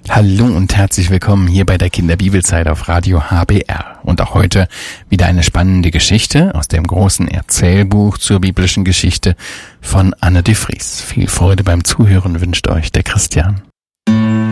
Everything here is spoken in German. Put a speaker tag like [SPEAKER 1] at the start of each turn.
[SPEAKER 1] Hallo und herzlich willkommen hier bei der Kinderbibelzeit auf Radio HBR. Und auch heute wieder eine spannende Geschichte aus dem großen Erzählbuch zur biblischen Geschichte von Anne de Vries. Viel Freude beim Zuhören wünscht euch der Christian.